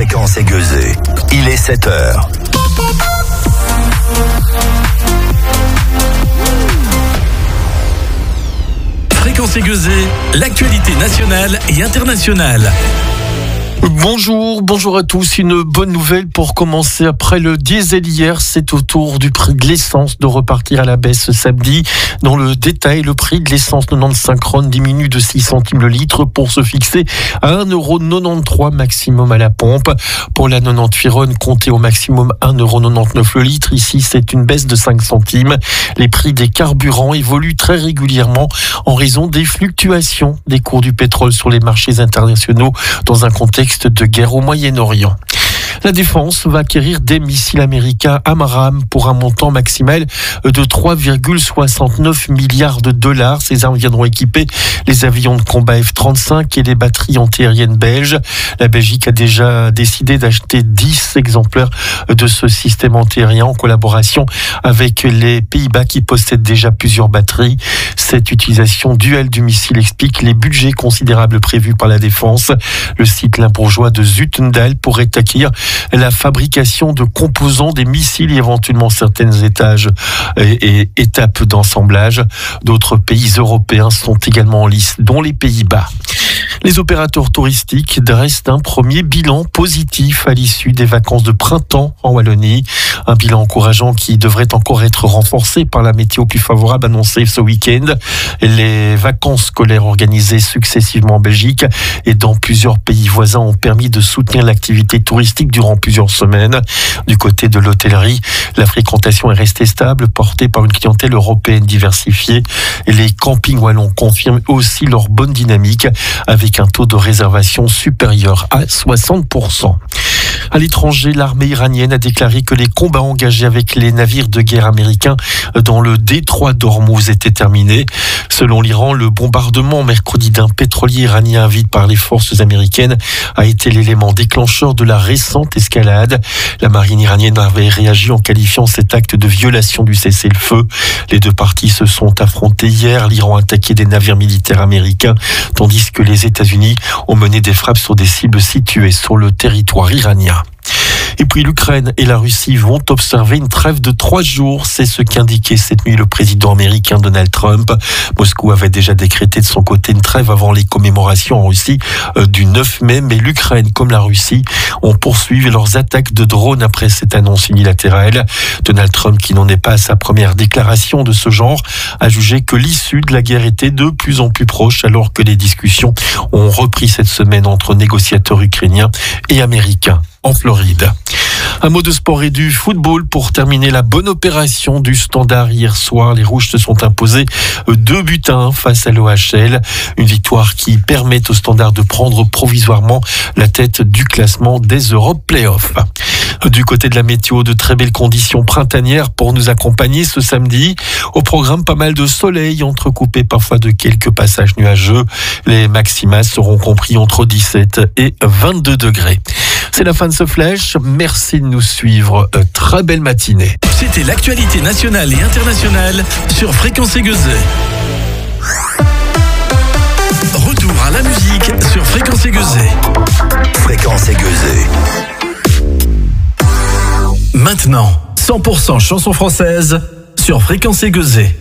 Fréquence Aiguezée. Il est 7h. Fréquence Aiguezée, l'actualité nationale et internationale. Bonjour à tous. Une bonne nouvelle pour commencer. Après le diesel hier, c'est au tour du prix de l'essence de repartir à la baisse ce samedi. Dans le détail, le prix de l'essence 95 RON diminue de 6 centimes le litre pour se fixer à 1,93€ maximum à la pompe. Pour la 98 RON, comptez au maximum 1,99€ le litre. Ici, c'est une baisse de 5 centimes. Les prix des carburants évoluent très régulièrement en raison des fluctuations des cours du pétrole sur les marchés internationaux dans un contexte de guerre au Moyen-Orient. La défense va acquérir des missiles américains AMRAAM pour un montant maximal de 3,69 milliards de dollars. Ces armes viendront équiper les avions de combat F-35 et les batteries antiaériennes belges. La Belgique a déjà décidé d'acheter 10 exemplaires de ce système antiaérien en collaboration avec les Pays-Bas qui possèdent déjà plusieurs batteries. Cette utilisation duelle du missile explique les budgets considérables prévus par la défense. Le site limbourgeois de Zutendal pourrait acquérir la fabrication de composants des missiles et éventuellement certaines étapes d'assemblage. D'autres pays européens sont également en lice, dont les Pays-Bas. Les opérateurs touristiques dressent un premier bilan positif à l'issue des vacances de printemps en Wallonie. Un bilan encourageant qui devrait encore être renforcé par la météo plus favorable annoncée ce week-end. Les vacances scolaires organisées successivement en Belgique et dans plusieurs pays voisins ont permis de soutenir l'activité touristique durant plusieurs semaines. Du côté de l'hôtellerie, la fréquentation est restée stable, portée par une clientèle européenne diversifiée. Et les campings wallons confirment aussi leur bonne dynamique avec un taux de réservation supérieur à 60%. À l'étranger, l'armée iranienne a déclaré que les combats engagés avec les navires de guerre américains dans le détroit d'Ormuz étaient terminés. Selon l'Iran, le bombardement mercredi d'un pétrolier iranien vide par les forces américaines a été l'élément déclencheur de la récente escalade. La marine iranienne avait réagi en qualifiant cet acte de violation du cessez-le-feu. Les deux parties se sont affrontées hier. L'Iran a attaqué des navires militaires américains, tandis que les États-Unis ont mené des frappes sur des cibles situées sur le territoire iranien. Et puis l'Ukraine et la Russie vont observer une trêve de 3 jours. C'est ce qu'indiquait cette nuit le président américain Donald Trump. Moscou avait déjà décrété de son côté une trêve avant les commémorations en Russie du 9 mai. Mais l'Ukraine comme la Russie ont poursuivi leurs attaques de drones après cette annonce unilatérale. Donald Trump, qui n'en est pas à sa première déclaration de ce genre, a jugé que l'issue de la guerre était de plus en plus proche alors que les discussions ont repris cette semaine entre négociateurs ukrainiens et américains en Floride. Un mot de sport et du football pour terminer la bonne opération du Standard hier soir. Les Rouges se sont imposés 2-1 face à l'OHL. Une victoire qui permet au Standard de prendre provisoirement la tête du classement des Europe Playoffs. Du côté de la météo, de très belles conditions printanières pour nous accompagner ce samedi. Au programme, pas mal de soleil, entrecoupé parfois de quelques passages nuageux. Les maximas seront compris entre 17 et 22 degrés. C'est la fin de ce flash. Merci de nous suivre. Très belle matinée. C'était l'actualité nationale et internationale sur Fréquence Aiguezée. Retour à la musique sur Fréquence Aiguezée. Fréquence Aiguezée. Maintenant, 100% chansons françaises sur Fréquence Aiguezée.